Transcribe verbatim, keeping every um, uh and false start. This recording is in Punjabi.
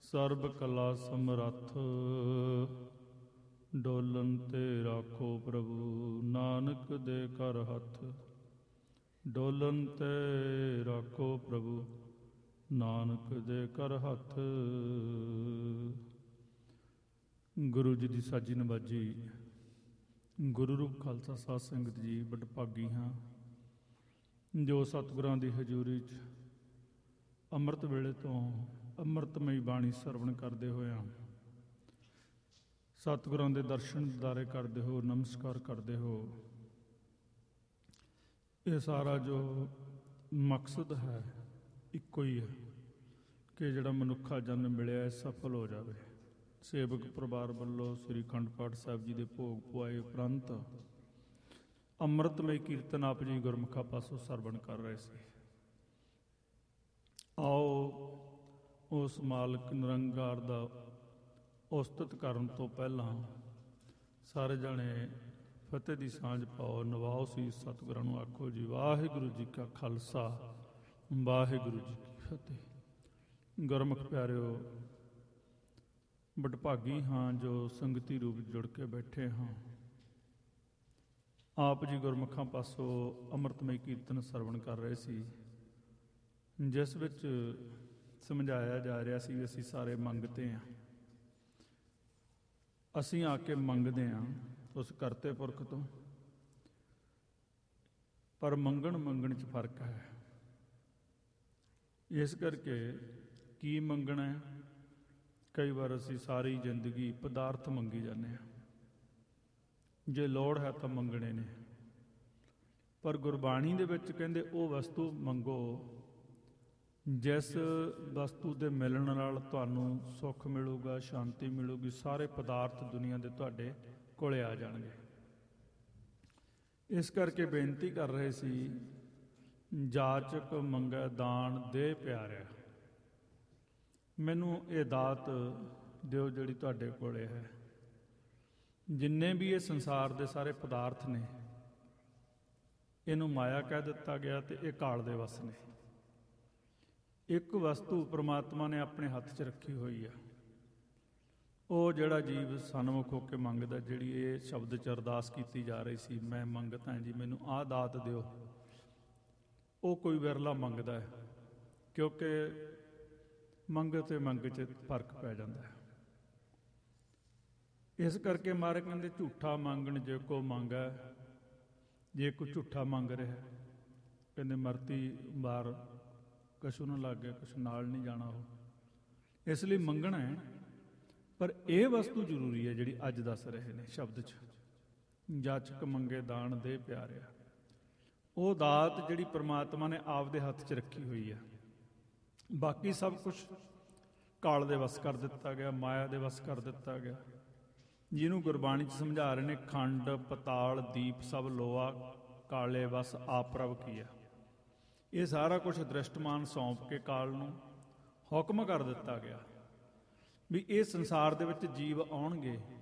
ਸਰਬ ਕਲਾ ਸਮਰੱਥ, ਡੋਲਨ ਤੇ ਰਾਖੋ ਪ੍ਰਭੂ, ਨਾਨਕ ਦੇ ਕਰ ਹੱਥ। ਡੋਲਨ ਤੇ ਰਾਖੋ ਪ੍ਰਭੂ, ਨਾਨਕ ਦੇ ਕਰ ਹੱਥ। ਗੁਰੂ ਜੀ ਦੀ ਸਾਜੀ ਨਵਾਜੀ। ਗੁਰੂ ਰੂਪ ਖਾਲਸਾ ਸਾਧ ਸੰਗਤ ਜੀ, ਵਡਭਾਗੀ ਹਾਂ ਜੋ ਸਤਿਗੁਰਾਂ ਦੀ ਹਜ਼ੂਰੀ 'ਚ ਅੰਮ੍ਰਿਤ ਵੇਲੇ ਤੋਂ ਅੰਮ੍ਰਿਤਮਈ ਬਾਣੀ ਸਰਵਣ ਕਰਦੇ ਹੋਇਆਂ ਸਤਿਗੁਰਾਂ ਦੇ ਦਰਸ਼ਨ ਦੀਦਾਰੇ ਕਰਦੇ ਹੋ, ਨਮਸਕਾਰ ਕਰਦੇ ਹੋ। ਇਹ ਸਾਰਾ ਜੋ ਮਕਸਦ ਹੈ ਇੱਕੋ ਹੀ ਹੈ ਕਿ ਜਿਹੜਾ ਮਨੁੱਖਾ ਜਨਮ ਮਿਲਿਆ ਹੈ ਸਫਲ ਹੋ ਜਾਵੇ। ਸੇਵਕ ਪਰਿਵਾਰ ਵੱਲੋਂ ਸ੍ਰੀ ਅਖੰਡ ਪਾਠ ਸਾਹਿਬ ਜੀ ਦੇ ਭੋਗ ਪੁਆਏ ਉਪਰੰਤ ਅੰਮ੍ਰਿਤਮਈ ਕੀਰਤਨ ਆਪ ਜੀ ਗੁਰਮੁਖਾਂ ਪਾਸੋਂ ਸਰਵਣ ਕਰ ਰਹੇ ਸੀ। ਆਓ ਉਸ ਮਾਲਕ ਨਿਰੰਕਾਰ ਦਾ ਉਸਤਤ ਕਰਨ ਤੋਂ ਪਹਿਲਾਂ ਸਾਰੇ ਜਾਣੇ ਫਤਿਹ ਦੀ ਸਾਂਝ ਪਾਓ, ਨਵਾਓ ਸੀ ਸਤਿਗੁਰਾਂ ਨੂੰ। ਆਖੋ ਜੀ ਵਾਹਿਗੁਰੂ ਜੀ ਕਾ ਖਾਲਸਾ, ਵਾਹਿਗੁਰੂ ਜੀ ਕੀ ਫਤਿਹ। ਗੁਰਮੁਖ ਪਿਆਰਿਓ, ਵਡਭਾਗੀ ਹਾਂ ਜੋ ਸੰਗਤੀ ਰੂਪ ਜੁੜ ਕੇ ਬੈਠੇ ਹਾਂ। ਆਪ ਜੀ ਗੁਰਮੁਖਾਂ ਪਾਸੋਂ ਅੰਮ੍ਰਿਤਮਈ ਕੀਰਤਨ ਸਰਵਣ ਕਰ ਰਹੇ ਸੀ, ਜਿਸ ਵਿੱਚ ਸਮਝਾਇਆ ਜਾ ਰਿਹਾ ਸੀ ਵੀ ਅਸੀਂ ਸਾਰੇ ਮੰਗਤੇ ਹਾਂ। ਅਸੀਂ ਆ ਕੇ ਮੰਗਦੇ ਹਾਂ ਉਸ ਕਰਤੇ ਪੁਰਖ ਤੋਂ, ਪਰ ਮੰਗਣ ਮੰਗਣ 'ਚ ਫਰਕ ਹੈ। ਇਸ ਕਰਕੇ ਕੀ ਮੰਗਣਾ ਹੈ? ਕਈ ਵਾਰ ਅਸੀਂ ਸਾਰੀ ਜ਼ਿੰਦਗੀ ਪਦਾਰਥ ਮੰਗੀ ਜਾਂਦੇ ਹਾਂ। ਜੇ ਲੋੜ ਹੈ ਤਾਂ ਮੰਗਣੇ ਨੇ, ਪਰ ਗੁਰਬਾਣੀ ਦੇ ਵਿੱਚ ਕਹਿੰਦੇ ਉਹ ਵਸਤੂ ਮੰਗੋ ਜਿਸ ਵਸਤੂ ਦੇ ਮਿਲਣ ਨਾਲ ਤੁਹਾਨੂੰ ਸੁੱਖ ਮਿਲੂਗਾ, ਸ਼ਾਂਤੀ ਮਿਲੂਗੀ। ਸਾਰੇ ਪਦਾਰਥ ਦੁਨੀਆ ਦੇ ਤੁਹਾਡੇ ਕੋਲੇ ਆ ਜਾਣਗੇ। ਇਸ ਕਰਕੇ ਬੇਨਤੀ ਕਰ ਰਹੇ ਸੀ, ਜਾਚਕ ਮੰਗੈ ਦਾਨ ਦੇ ਪਿਆਰਿਆ। ਮੈਨੂੰ ਇਹ ਦਾਤ ਦਿਓ ਜਿਹੜੀ ਤੁਹਾਡੇ ਕੋਲੇ ਹੈ। ਜਿੰਨੇ ਵੀ ਇਹ ਸੰਸਾਰ ਦੇ ਸਾਰੇ ਪਦਾਰਥ ਨੇ, ਇਹਨੂੰ ਮਾਇਆ ਕਹਿ ਦਿੱਤਾ ਗਿਆ ਤੇ ਇਹ ਕਾਲ ਦੇ ਵਸ ਨੇ। ਇੱਕ ਵਸਤੂ ਪ੍ਰਮਾਤਮਾ ਨੇ ਆਪਣੇ ਹੱਥ 'ਚ ਰੱਖੀ ਹੋਈ ਆ। ਉਹ ਜਿਹੜਾ ਜੀਵ ਸਨਮੁਖ ਹੋ ਕੇ ਮੰਗਦਾ, ਜਿਹੜੀ ਇਹ ਸ਼ਬਦ 'ਚ ਅਰਦਾਸ ਕੀਤੀ ਜਾ ਰਹੀ ਸੀ, ਮੈਂ ਮੰਗਤਾ ਜੀ ਮੈਨੂੰ ਆਹ ਦਾਤ ਦਿਓ, ਉਹ ਕੋਈ ਵਿਰਲਾ ਮੰਗਦਾ ਹੈ। ਕਿਉਂਕਿ ਮੰਗ ਤੇ ਮੰਗ 'ਚ ਫਰਕ ਪੈ ਜਾਂਦਾ ਹੈ। ਇਸ ਕਰਕੇ ਮਹਾਰਾਜ ਕਹਿੰਦੇ ਝੂਠਾ ਮੰਗਣ ਜੇ ਕੋ ਮੰਗੈ। ਜੇ ਕੋਈ ਝੂਠਾ ਮੰਗ ਰਿਹਾ, ਕਹਿੰਦੇ ਮਰਤੀ ਬਾਰ ਕਛੂ ਨਾ ਲੱਗ ਗਿਆ, ਕੁਛ ਨਾਲ ਨਹੀਂ ਜਾਣਾ ਉਹ। ਇਸ ਲਈ ਮੰਗਣਾ ਹੈ, ਪਰ ਇਹ ਵਸਤੂ ਜ਼ਰੂਰੀ ਹੈ ਜਿਹੜੀ ਅੱਜ ਦੱਸ ਰਹੇ ਨੇ ਸ਼ਬਦ 'ਚ, ਜਾਚਕ ਮੰਗੇ ਦਾਨ ਦੇ ਪਿਆਰਿਆ। ਉਹ ਦਾਤ ਜਿਹੜੀ ਪ੍ਰਮਾਤਮਾ ਨੇ ਆਪਦੇ ਹੱਥ 'ਚ ਰੱਖੀ ਹੋਈ ਹੈ। ਬਾਕੀ ਸਭ ਕੁਛ ਕਾਲ ਦੇ ਵਸ ਕਰ ਦਿੱਤਾ ਗਿਆ, ਮਾਇਆ ਦੇ ਵਸ ਕਰ ਦਿੱਤਾ ਗਿਆ। ਜਿਹਨੂੰ ਗੁਰਬਾਣੀ 'ਚ ਸਮਝਾ ਰਹੇ ਨੇ, ਖੰਡ ਪਤਾਲ ਦੀਪ ਸਭ ਲੋਆ, ਕਾਲੇ ਵਸ ਆਪ ਪ੍ਰਭ ਕੀਆ। ਇਹ ਸਾਰਾ ਕੁਛ ਦ੍ਰਿਸ਼ਟਮਾਨ ਸੌਂਪ ਕੇ ਕਾਲ ਨੂੰ ਹੁਕਮ ਕਰ ਦਿੱਤਾ ਗਿਆ ਵੀ ਇਹ ਸੰਸਾਰ ਦੇ ਵਿੱਚ ਜੀਵ ਆਉਣਗੇ,